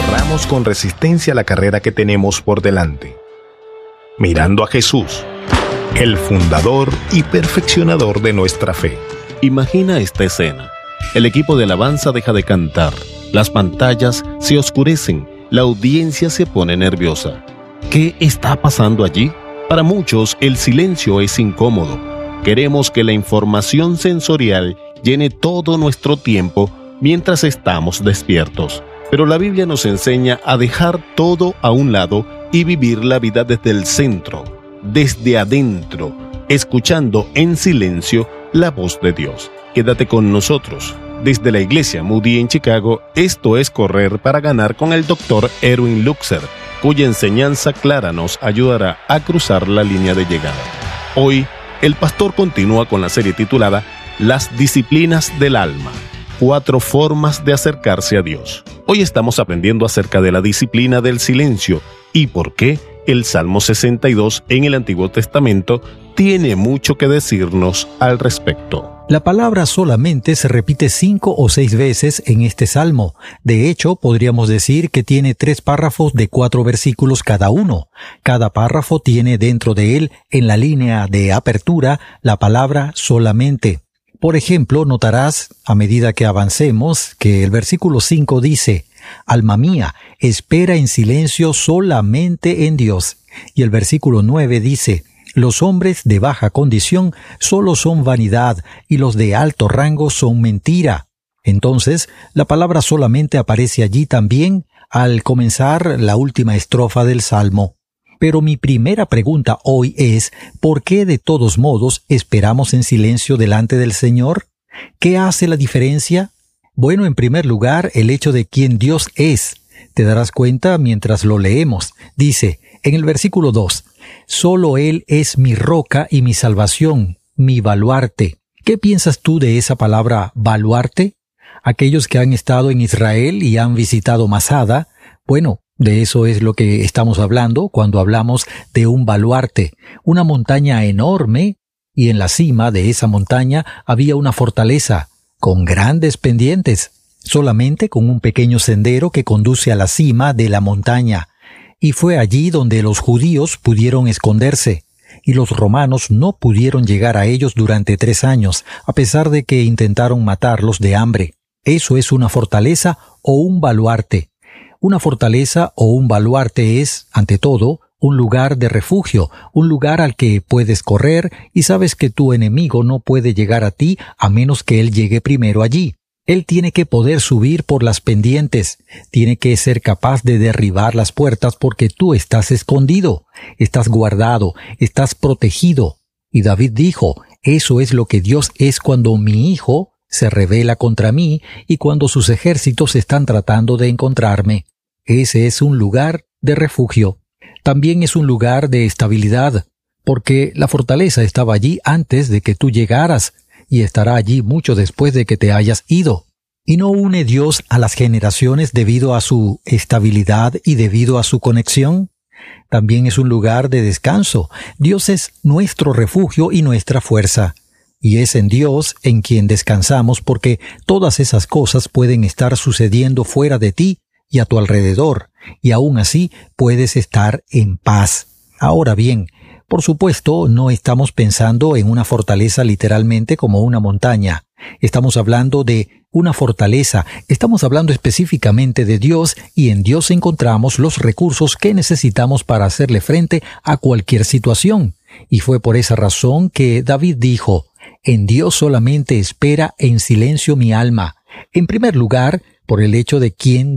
corramos con resistencia la carrera que tenemos por delante, mirando a Jesús, el fundador y perfeccionador de nuestra fe. Imagina esta escena. El equipo de alabanza deja de cantar, las pantallas se oscurecen, la audiencia se pone nerviosa. ¿Qué está pasando allí? Para muchos, el silencio es incómodo. Queremos que la información sensorial llene todo nuestro tiempo mientras estamos despiertos. Pero la Biblia nos enseña a dejar todo a un lado y vivir la vida desde el centro, desde adentro, escuchando en silencio la voz de Dios. Quédate con nosotros. Desde la Iglesia Moody en Chicago, esto es Correr para Ganar con el Dr. Erwin Lutzer, cuya enseñanza clara nos ayudará a cruzar la línea de llegada. Hoy, el pastor continúa con la serie titulada Las disciplinas del alma, 4 formas de acercarse a Dios. Hoy estamos aprendiendo acerca de la disciplina del silencio y por qué el Salmo 62 en el Antiguo Testamento tiene mucho que decirnos al respecto. La palabra solamente se repite 5 o 6 veces en este salmo. De hecho, podríamos decir que tiene 3 párrafos de 4 versículos cada uno. Cada párrafo tiene dentro de él, en la línea de apertura, la palabra solamente. Por ejemplo, notarás, a medida que avancemos, que el versículo 5 dice: «Alma mía, espera en silencio solamente en Dios». Y el versículo 9 dice: «Los hombres de baja condición solo son vanidad, y los de alto rango son mentira». Entonces, la palabra solamente aparece allí también al comenzar la última estrofa del Salmo. Pero mi primera pregunta hoy es, ¿por qué de todos modos esperamos en silencio delante del Señor? ¿Qué hace la diferencia? Bueno, en primer lugar, el hecho de quién Dios es. Te darás cuenta mientras lo leemos. Dice, en el versículo 2, «Solo Él es mi roca y mi salvación, mi baluarte». ¿Qué piensas tú de esa palabra baluarte? Aquellos que han estado en Israel y han visitado Masada, bueno, de eso es lo que estamos hablando cuando hablamos de un baluarte, una montaña enorme, y en la cima de esa montaña había una fortaleza con grandes pendientes, solamente con un pequeño sendero que conduce a la cima de la montaña. Y fue allí donde los judíos pudieron esconderse, y los romanos no pudieron llegar a ellos durante 3 años, a pesar de que intentaron matarlos de hambre. Eso es una fortaleza o un baluarte. Una fortaleza o un baluarte es, ante todo, un lugar de refugio, un lugar al que puedes correr y sabes que tu enemigo no puede llegar a ti a menos que él llegue primero allí. Él tiene que poder subir por las pendientes, tiene que ser capaz de derribar las puertas porque tú estás escondido, estás guardado, estás protegido. Y David dijo, eso es lo que Dios es cuando mi hijo se rebela contra mí y cuando sus ejércitos están tratando de encontrarme. Ese es un lugar de refugio. También es un lugar de estabilidad, porque la fortaleza estaba allí antes de que tú llegaras y estará allí mucho después de que te hayas ido. ¿Y no une Dios a las generaciones debido a su estabilidad y debido a su conexión? También es un lugar de descanso. Dios es nuestro refugio y nuestra fuerza. Y es en Dios en quien descansamos porque todas esas cosas pueden estar sucediendo fuera de ti y a tu alrededor, y aún así puedes estar en paz. Ahora bien, por supuesto, no estamos pensando en una fortaleza literalmente como una montaña. Estamos hablando de una fortaleza, estamos hablando específicamente de Dios y en Dios encontramos los recursos que necesitamos para hacerle frente a cualquier situación. Y fue por esa razón que David dijo, «En Dios solamente espera en silencio mi alma». En primer lugar, por el hecho de quién